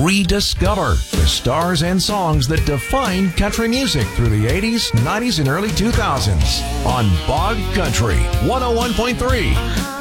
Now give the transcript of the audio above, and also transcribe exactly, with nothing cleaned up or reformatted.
rediscover the stars and songs that defined country music through the eighties, nineties, and early two thousands on Bog Country one oh one point three.